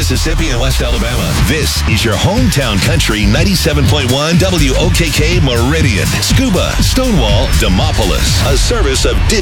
Mississippi, and West Alabama. This is your hometown country 97.1 WOKK Meridian, Scuba, Stonewall, Demopolis. A service of